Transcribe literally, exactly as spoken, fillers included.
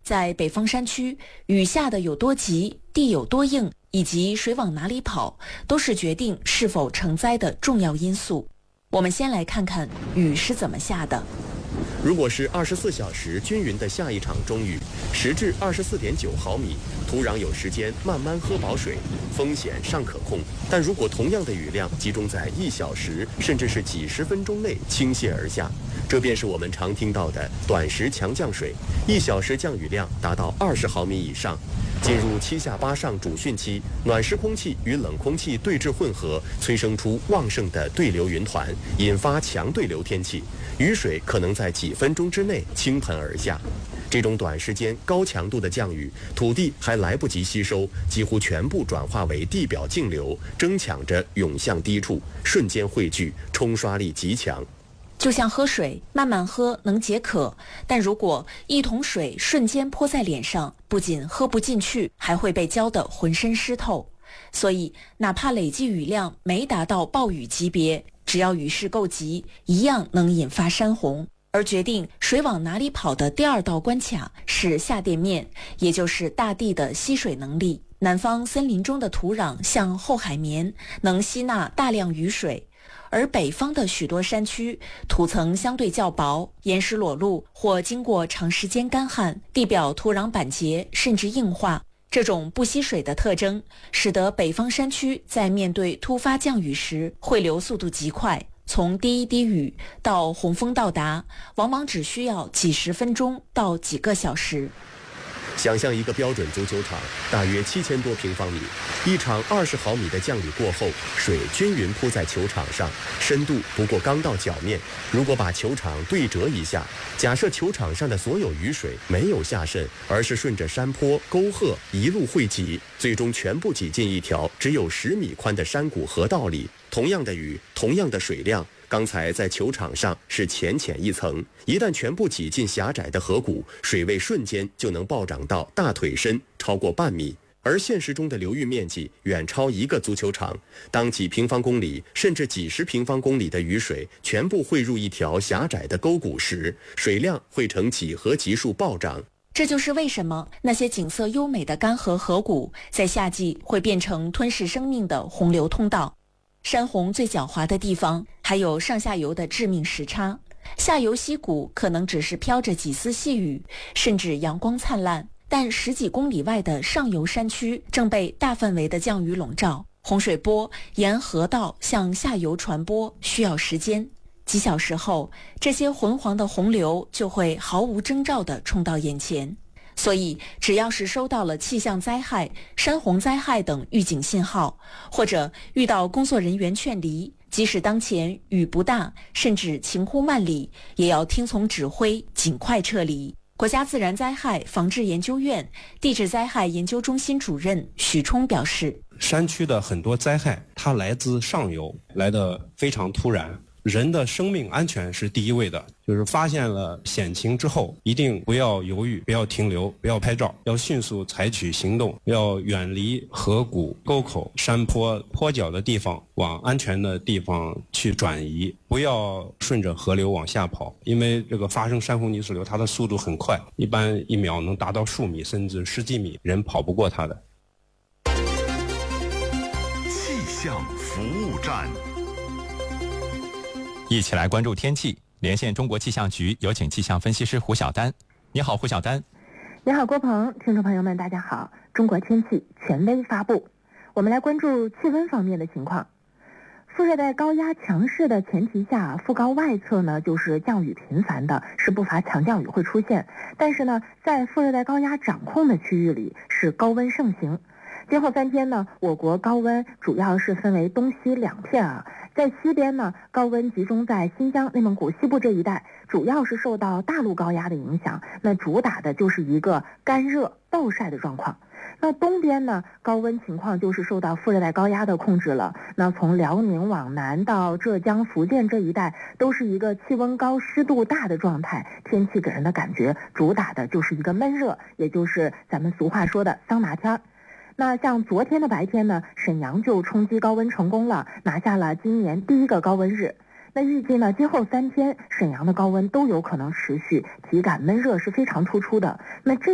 在北方山区，雨下的有多急，地有多硬，以及水往哪里跑，都是决定是否成灾的重要因素。我们先来看看雨是怎么下的。 如果是二十四小时均匀的下一场中雨，十至二十四点九毫米，土壤有时间慢慢喝饱水，风险尚可控。但如果同样的雨量集中在一小时甚至是几十分钟内倾泻而下，这便是我们常听到的短时强降水，一小时降雨量达到二十毫米以上。进入七下八上主汛期，暖湿空气与冷空气对峙混合，催生出旺盛的对流云团，引发强对流天气，雨水可能在几分钟之内倾盆而下。这种短时间高强度的降雨，土地还来不及吸收，几乎全部转化为地表径流，争抢着涌向低处，瞬间汇聚，冲刷力极强。 就像喝水，慢慢喝能解渴，但如果一桶水瞬间泼在脸上，不仅喝不进去，还会被浇得浑身湿透。所以哪怕累计雨量没达到暴雨级别，只要雨势够急，一样能引发山洪。而决定水往哪里跑的第二道关卡是下垫面，也就是大地的吸水能力。南方森林中的土壤像厚海绵，能吸纳大量雨水，而北方的许多山区土层相对较薄，岩石裸露或经过长时间干旱，地表土壤板结甚至硬化。这种不吸水的特征使得北方山区在面对突发降雨时汇流速度极快，从第一滴雨到洪峰到达，往往只需要几十分钟到几个小时。 想象一个标准足球场，大约七千多平方米，一场二十毫米的降雨过后，水均匀铺在球场上，深度不过刚到脚面。如果把球场对折一下，假设球场上的所有雨水没有下渗，而是顺着山坡沟壑一路汇集，最终全部挤进一条只有十米宽的山谷河道里。同样的雨，同样的水量，刚才在球场上是浅浅一层，一旦全部挤进狭窄的河谷，水位瞬间就能暴涨到大腿深，超过半米。而现实中的流域面积远超一个足球场，当几平方公里甚至几十平方公里的雨水全部汇入一条狭窄的沟谷时，水量会呈几何级数暴涨。 这就是为什么那些景色优美的干涸河谷在夏季会变成吞噬生命的洪流通道。山洪最狡猾的地方还有上下游的致命时差，下游溪谷可能只是飘着几丝细雨，甚至阳光灿烂，但十几公里外的上游山区正被大范围的降雨笼罩，洪水波沿河道向下游传播需要时间，几小时后，这些浑黄的洪流就会毫无征兆地冲到眼前。所以只要是收到了气象灾害、山洪灾害等预警信号，或者遇到工作人员劝离，即使当前雨不大，甚至晴空万里，也要听从指挥，尽快撤离。国家自然灾害防治研究院地质灾害研究中心主任许冲表示， 山区的很多灾害它来自上游，来得非常突然，人的生命安全是第一位的，就是发现了险情之后，一定不要犹豫，不要停留，不要拍照，要迅速采取行动，要远离河谷、沟口、山坡、坡脚的地方，往安全的地方去转移，不要顺着河流往下跑，因为这个发生山洪泥石流，它的速度很快，一般一秒能达到数米甚至十几米，人跑不过它的。 气象服务站。 一起来关注天气，连线中国气象局，有请气象分析师胡晓丹。你好，胡晓丹。 你好，郭鹏，听众朋友们，大家好。中国天气权威发布，我们来关注气温方面的情况。副热带高压强势的前提下，副高外侧呢就是降雨频繁的，是不乏强降雨会出现。但是呢，在副热带高压掌控的区域里，是高温盛行。今后三天呢，我国高温主要是分为东西两片啊。在西边呢，高温集中在新疆、内蒙古西部这一带，主要是受到大陆高压的影响，那主打的就是一个干热暴晒的状况。那东边呢，高温情况就是受到副热带高压的控制了。那从辽宁往南到浙江、福建这一带，都是一个气温高、湿度大的状态，天气给人的感觉主打的就是一个闷热，也就是咱们俗话说的桑拿天儿。那像昨天的白天呢，沈阳就冲击高温成功了，拿下了今年第一个高温日。那预计呢，今后三天沈阳的高温都有可能持续，体感闷热是非常突出的。那这